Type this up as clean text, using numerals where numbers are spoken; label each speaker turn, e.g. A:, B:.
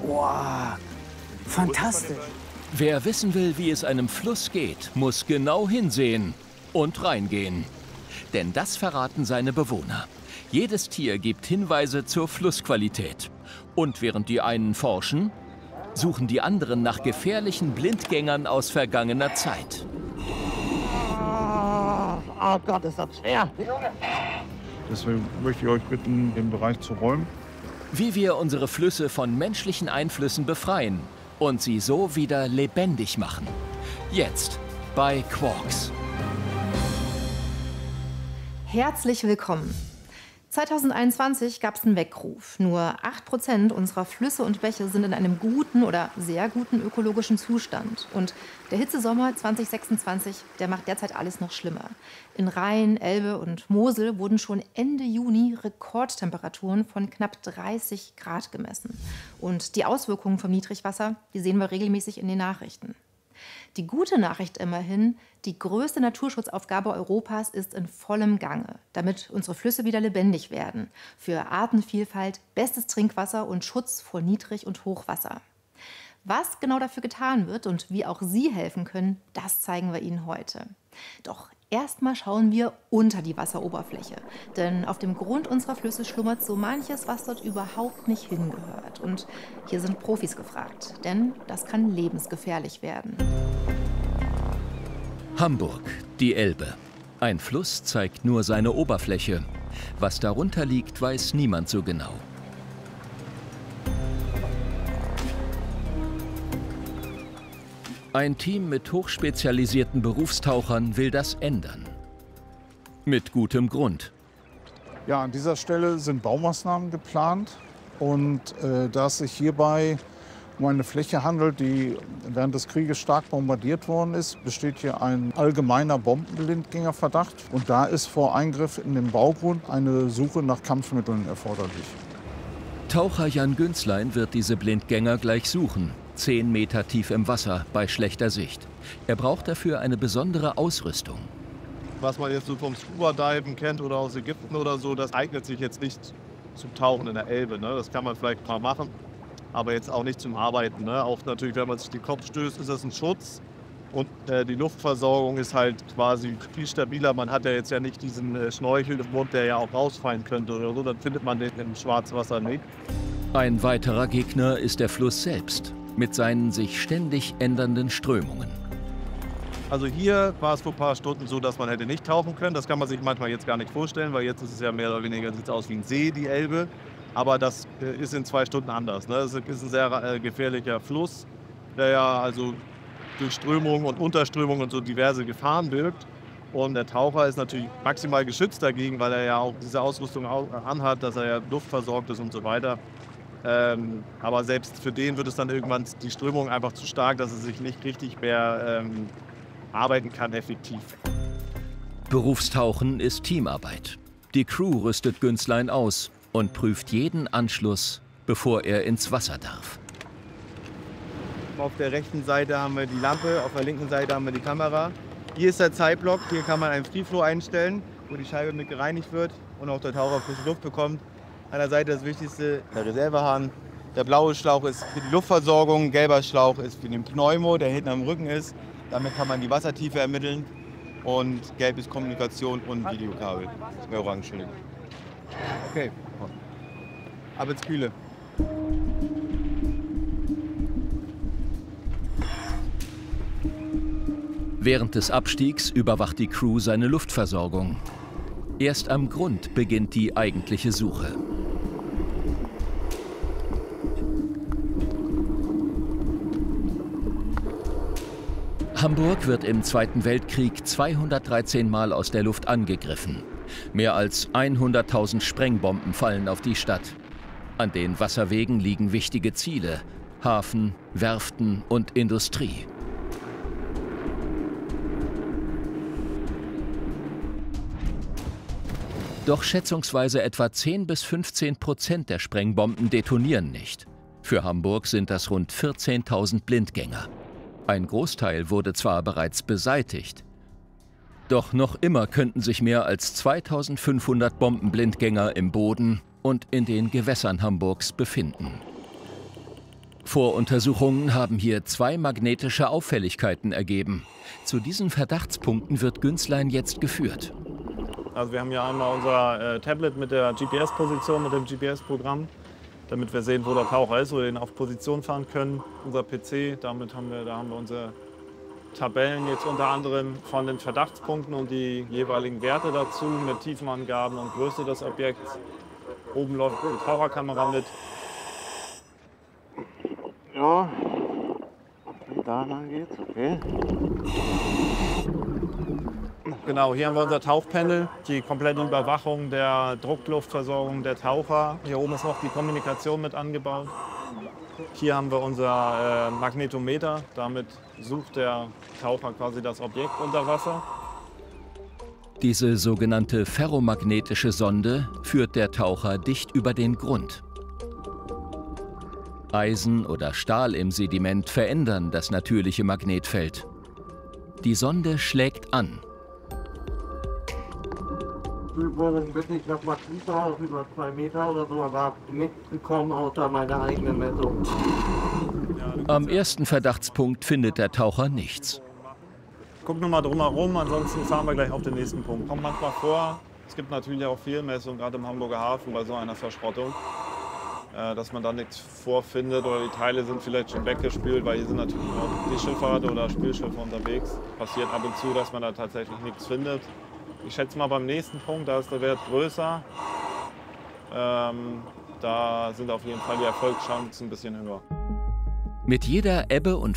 A: Wow, fantastisch.
B: Wer wissen will, wie es einem Fluss geht, muss genau hinsehen und reingehen. Denn das verraten seine Bewohner. Jedes Tier gibt Hinweise zur Flussqualität. Und während die einen forschen, suchen die anderen nach gefährlichen Blindgängern aus vergangener Zeit.
A: Oh Gott, ist das schwer.
C: Deswegen möchte ich euch bitten, den Bereich zu räumen.
B: Wie wir unsere Flüsse von menschlichen Einflüssen befreien und sie so wieder lebendig machen. Jetzt bei Quarks.
D: Herzlich willkommen. 2021 gab es einen Weckruf. Nur 8% unserer Flüsse und Bäche sind in einem guten oder sehr guten ökologischen Zustand. Und der Hitzesommer 2026, der macht derzeit alles noch schlimmer. In Rhein, Elbe und Mosel wurden schon Ende Juni Rekordtemperaturen von knapp 30 Grad gemessen. Und die Auswirkungen vom Niedrigwasser, die sehen wir regelmäßig in den Nachrichten. Die gute Nachricht immerhin, die größte Naturschutzaufgabe Europas ist in vollem Gange, damit unsere Flüsse wieder lebendig werden. Für Artenvielfalt, bestes Trinkwasser und Schutz vor Niedrig- und Hochwasser. Was genau dafür getan wird und wie auch Sie helfen können, das zeigen wir Ihnen heute. Doch erstmal schauen wir unter die Wasseroberfläche. Denn auf dem Grund unserer Flüsse schlummert so manches, was dort überhaupt nicht hingehört. Und hier sind Profis gefragt, denn das kann lebensgefährlich werden.
B: Hamburg, die Elbe. Ein Fluss zeigt nur seine Oberfläche. Was darunter liegt, weiß niemand so genau. Ein Team mit hochspezialisierten Berufstauchern will das ändern. Mit gutem Grund.
C: Ja, an dieser Stelle sind Baumaßnahmen geplant. Und da es sich hierbei um eine Fläche handelt, die während des Krieges stark bombardiert worden ist, besteht hier ein allgemeiner Bombenblindgängerverdacht. Und da ist vor Eingriff in den Baugrund eine Suche nach Kampfmitteln erforderlich.
B: Taucher Jan Günzlein wird diese Blindgänger gleich suchen. 10 Meter tief im Wasser bei schlechter Sicht. Er braucht dafür eine besondere Ausrüstung.
E: Was man jetzt so vom Scuba-Diven kennt oder aus Ägypten oder so, das eignet sich jetzt nicht zum Tauchen in der Elbe. Ne? Das kann man vielleicht mal machen, aber jetzt auch nicht zum Arbeiten. Ne? Auch natürlich, wenn man sich den Kopf stößt, ist das ein Schutz. Und die Luftversorgung ist halt quasi viel stabiler. Man hat ja jetzt ja nicht diesen Schnorchel im Mund, der ja auch rausfallen könnte oder so. Dann findet man den im Schwarzwasser nicht.
B: Ein weiterer Gegner ist der Fluss selbst, mit seinen sich ständig ändernden Strömungen.
E: Also hier war es vor ein paar Stunden so, dass man hätte nicht tauchen können. Das kann man sich manchmal jetzt gar nicht vorstellen, weil jetzt ist es ja mehr oder weniger, sieht aus wie ein See, die Elbe. Aber das ist in 2 Stunden anders. Ne? Das ist ein sehr gefährlicher Fluss, der ja also durch Strömungen und Unterströmungen und so diverse Gefahren birgt. Und der Taucher ist natürlich maximal geschützt dagegen, weil er ja auch diese Ausrüstung anhat, dass er ja luftversorgt ist und so weiter. Aber selbst für den wird es dann irgendwann die Strömung einfach zu stark, dass er sich nicht richtig mehr arbeiten kann effektiv.
B: Berufstauchen ist Teamarbeit. Die Crew rüstet Günzlein aus und prüft jeden Anschluss, bevor er ins Wasser darf.
E: Auf der rechten Seite haben wir die Lampe, auf der linken Seite haben wir die Kamera. Hier ist der Zeitblock, hier kann man einen Free Flow einstellen, wo die Scheibe mit gereinigt wird und auch der Taucher frische Luft bekommt. An der Seite das Wichtigste, der Reservehahn. Der blaue Schlauch ist für die Luftversorgung, gelber Schlauch ist für den Pneumo, der hinten am Rücken ist. Damit kann man die Wassertiefe ermitteln. Und gelb ist Kommunikation und Videokabel. Das wäre orange. Okay, ab ins Kühle.
B: Während des Abstiegs überwacht die Crew seine Luftversorgung. Erst am Grund beginnt die eigentliche Suche. Hamburg wird im Zweiten Weltkrieg 213 Mal aus der Luft angegriffen. Mehr als 100.000 Sprengbomben fallen auf die Stadt. An den Wasserwegen liegen wichtige Ziele: Hafen, Werften und Industrie. Doch schätzungsweise etwa 10 bis 15% der Sprengbomben detonieren nicht. Für Hamburg sind das rund 14.000 Blindgänger. Ein Großteil wurde zwar bereits beseitigt, doch noch immer könnten sich mehr als 2.500 Bombenblindgänger im Boden und in den Gewässern Hamburgs befinden. Voruntersuchungen haben hier 2 magnetische Auffälligkeiten ergeben. Zu diesen Verdachtspunkten wird Günzlein jetzt geführt.
E: Also wir haben hier einmal unser Tablet mit der GPS-Position, mit dem GPS-Programm, damit wir sehen, wo der Taucher ist oder ihn auf Position fahren können. Unser PC, da haben wir unsere Tabellen jetzt unter anderem von den Verdachtspunkten und die jeweiligen Werte dazu mit Tiefenangaben und Größe des Objekts. Oben läuft die Taucherkamera mit.
A: Ja. Da lang geht's, okay.
E: Genau, hier haben wir unser Tauchpanel, die komplette Überwachung der Druckluftversorgung der Taucher. Hier oben ist noch die Kommunikation mit angebaut. Hier haben wir unser Magnetometer, damit sucht der Taucher quasi das Objekt unter Wasser.
B: Diese sogenannte ferromagnetische Sonde führt der Taucher dicht über den Grund. Eisen oder Stahl im Sediment verändern das natürliche Magnetfeld. Die Sonde schlägt an.
A: Wir wollen wirklich noch mal tiefer, über 2 Meter oder so, aber mitgekommen außer meiner eigenen Messung.
B: Am ersten Verdachtspunkt findet der Taucher nichts.
E: Guck nur mal drumherum, ansonsten fahren wir gleich auf den nächsten Punkt. Kommt manchmal vor, es gibt natürlich auch Fehlmessungen, gerade im Hamburger Hafen bei so einer Verschrottung, dass man da nichts vorfindet oder die Teile sind vielleicht schon weggespült, weil hier sind natürlich auch die Schifffahrt oder Spielschiffe unterwegs. Passiert ab und zu, dass man da tatsächlich nichts findet. Ich schätze mal beim nächsten Punkt, da ist der Wert größer. Da sind auf jeden Fall die Erfolgschancen ein bisschen höher.
B: Mit jeder Ebbe und